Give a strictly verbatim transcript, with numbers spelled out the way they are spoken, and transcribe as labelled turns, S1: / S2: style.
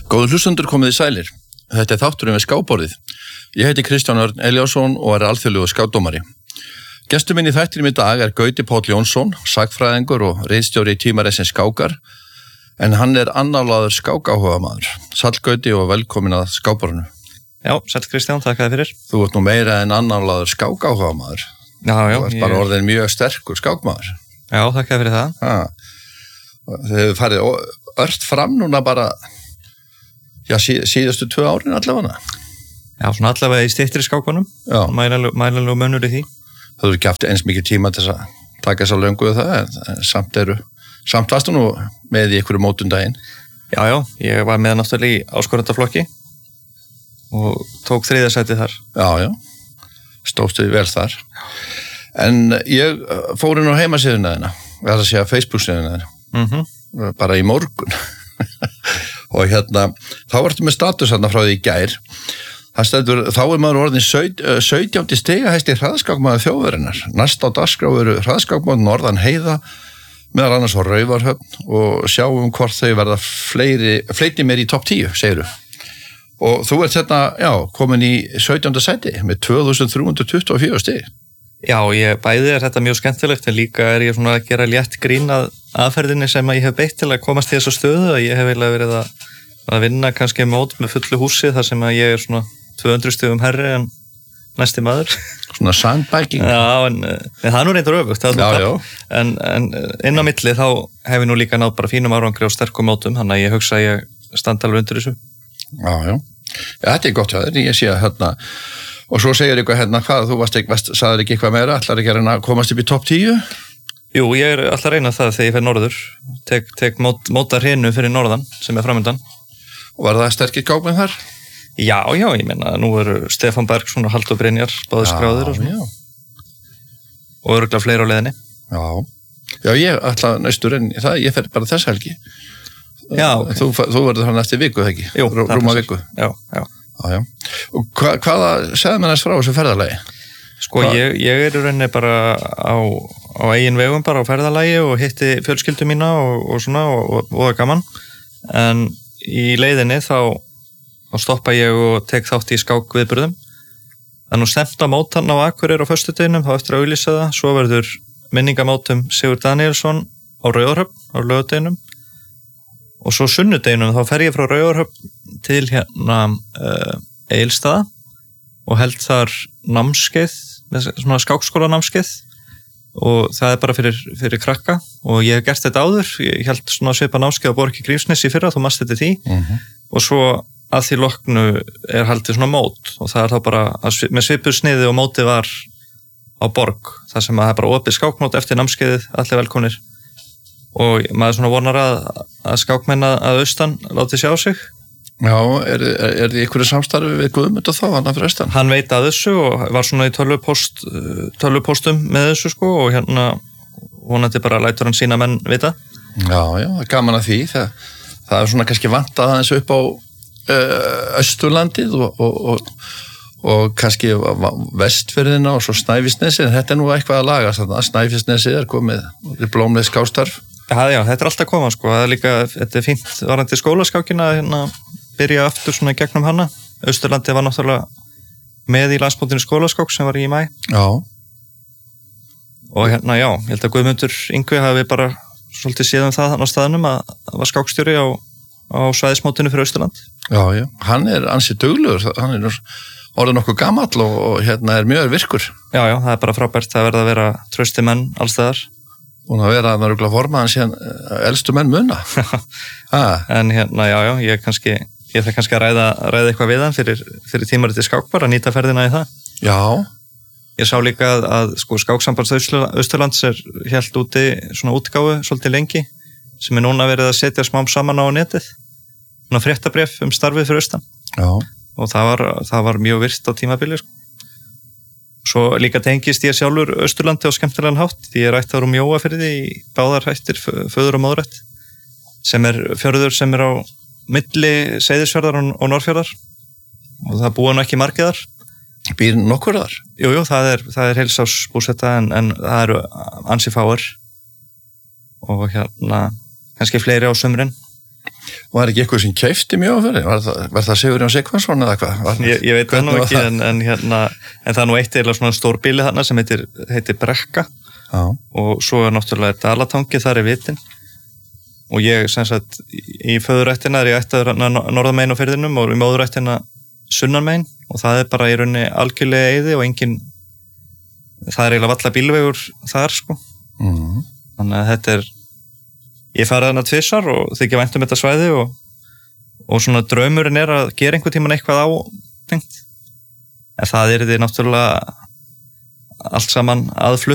S1: Góður hlustendur komið í sælir. Þetta er þátturinn við skákborðið. Ég heiti Kristján Örn Elíasson og er alþjóðlegur skákdómari. Gestur minn í þættinum í dag er Gauti Páll Jónsson, sagnfræðingur og ritstjóri tímaritsins Skákar, en hann er annálaður skákáhugamaður. Sæll Gauti og velkomin að skákborðinu.
S2: Já, sæll Kristján, þakka þér fyrir.
S1: Þú ert nú meira en annálaður skákáhugamaður.
S2: Já, já.
S1: Þú ert bara ég... orðin mjög sterkur skákmaður.
S2: Já, þakka fyrir það.
S1: Ha. Þið hefur farið ört fram núna bara, já, sí, síðustu tvö árin allavega.
S2: Já, svona allavega í styttri skákunum. Já. Mælanlegu mönnur í því.
S1: Það hefur ekki haft eins mikið tíma til að taka þess að löngu það, en samt eru, samt varstu nú með í einhverju mótundaginn.
S2: Já, já, ég var með náttúrulega í áskorendaflokki og tók þriðja sæti þar.
S1: Já, já, stóðstu vel þar. En ég fór inn á heimasíðuna þína, það er að segja Facebook-síðuna þína, mm-hmm. bara í morgun. Og hérna, þá vartu með status hérna frá því í gær. Það stendur, þá er maður orðin sautjándi stigahæsti hraðskákmaður þjóðarinnar. Næst á dagskrá eru hraðskákmaður norðan heiða, meðal annars á Raufarhöfn, og sjáum hvort þau verða fleiri, fleiti mér í topp tíu, segiru. Og þú ert hérna, já, komin í sautjánda sæti með tvö þúsund þrjú hundruð tuttugu og fjögur stig.
S2: Já, ég bæði er þetta mjög skemmtilegt, en líka er ég svona að gera létt grín að aðferðinni sem að ég hef beitt til að komast í þessu stöðu, að ég hef eiginlega verið að, að vinna kannski mót með fullu húsi, þar sem að ég er svona tvö hundruð stigum herri en næsti maður.
S1: Svona sandbæking.
S2: Já, en, en það er nú reyndur öfugt,
S1: já, já.
S2: En, en inn á milli þá hef ég nú líka náð bara fínum árangri og sterkum mótum, þannig að ég hugsa að ég standa alveg undir þessu.
S1: Já, já. Ja, þetta er gott hjá þér, ég sé að hérna, og svo segir eitthvað hérna, hvað, þú varst ekki, sagðir ekki eitthvað meira, ætlar ekki að reyna að komast upp í topp tíu?
S2: Jú, ég er alltaf að reyna það þegar ég fer norður, tek, tek mót, móta hreinu fyrir norðan sem er framöndan.
S1: Og var það sterkir kákmenn þar?
S2: Já, já, ég meina, nú eru Stefán Bergsson og Halldór Brynjar báðir skráðir og svona. Og örugglega fleiri á leiðinni.
S1: Já, já, ég ætla næstur en það, ég fer bara þess helgi.
S2: Já, okay.
S1: Þú, þú verður hann eftir viku, það ekki?
S2: Jú,
S1: rúma viku.
S2: Já, já.
S1: Já, já. Og hva, hvaða segðu mér næst frá þessu ferðalagi?
S2: Sko, ég, ég er í rauninni bara á, á eigin vegum, bara á ferðalagi og hitti fjölskyldu mína og, og svona og, og, og það er gaman. En í leiðinni þá, þá stoppa ég og tek þátt í skákviðburðum. Það er nú stefnt á mótan á Akureyri á föstudeginum, þá eftir að auglýsa það. Svo verður minningamótum Sigurð Daníelsson á Raufarhöfn á laugardeginum. Og svo sunnudeginum þá fer ég frá Raufarhöfn til hérna uh, Egilsstaða og held þar námskeið, svona skákskóla námskeið, og það er bara fyrir, fyrir krakka og ég hef gert þetta áður, ég held svona svipa námskeið á Borg í Grímsnesi í fyrra, þú mast þetta því, uh-huh. Og svo að því loknu er haldið svona mót og það er þá bara að, með svipuð sniði og mótið var á Borg, þar sem að það er bara opið skákmót eftir námskeiðið, allir velkomnir. Og maður svona vonar að, að skákmenn að austan láti sjá sig.
S1: Já, er, er, er þið einhverju samstarfi við Guðmund og þá, hann að fyrir austan?
S2: Hann veit að þessu og var svona í tölvupost, tölvupostum með þessu sko og hérna vonandi bara lætur hann sína menn vita.
S1: Já, já, gaman að því. Það, það er svona kannski vantað aðeins upp á uh, Austurlandið og, og, og, og kannski Vestfirðina og svo Snæfellsnesið, en þetta er nú eitthvað að laga, Snæfellsnesið er komið blómleið skákstarf.
S2: Já, já, þetta er alltaf koma sko, það er líka, þetta er fínt varandi skólaskákina að hérna byrja aftur svona gegnum hana. Austurlandi var náttúrulega með í landsmótinu skólaskák sem var í mæ.
S1: Já.
S2: Og hérna, já, ég held að Guðmundur Yngvi hafi bara svolítið séð um það hann á staðnum að það var skákstjóri á, á svæðismótinu fyrir Austurland.
S1: Já, já, hann er ansið duglegur, hann er orðið nokkuð gamall og, og hérna er mjög virkur.
S2: Já, já, það er bara frábært, það verða að vera trausti menn allstaðar.
S1: Búin að vera að mörgulega formaðan síðan elstu menn muna.
S2: En hérna, já, já, ég kannski, ég þarf kannski að ræða, ræða eitthvað við hann fyrir, fyrir tímaritið skák bara, nýta ferðina í það.
S1: Já.
S2: Ég sá líka að, að sko, skáksambands Austurlands er helt úti svona útgáfu svolítið lengi, sem er núna verið að setja smám saman á netið. Svona fréttabréf um starfið fyrir austan.
S1: Já.
S2: Og það var, það var mjög virt á tímabili, sko. Svo líka tengist ég sjálfur Austurlandi á skemmtilegan hátt, því ég rætt þar um Jóa fyrir því í báðar hættir föður og móðrætt, sem er fjörður sem er á milli Seyðisfjarðar og Norðfjarðar og það búa nú ekki margir þar.
S1: Býr nokkur þar?
S2: Jú, jú, það er, það er heilsás búsetta en, en það eru ansi fáir og hérna kannski fleiri á sumrin.
S1: Var ekki eitthvað sem keypti Mjóafjörðinn? Var það, var það Sigurjón Sigvarsson eða hvað?
S2: Ég, ég veit það nú ekki, en, en, hérna, en það er nú eitt eða svona stórbíli þarna sem heitir, heitir Brekka. Já. Og svo er náttúrulega Dalatangi, þar er Vitinn. Og ég, sem sagt, í föðurættina er ég ættaður norðamein á firðinum og í móðurættina sunnanmein og það er bara í rauninni algjörlega eyði og engin, það er eiginlega valla bílvegur þar, sko. Mm. Þannig að þetta er, ég farið hana tvisar og þykja vænt um þetta svæði og, og svona draumurinn er að gera einhvern tímann eitthvað átengt. En það er því náttúrulega allt saman aðflutt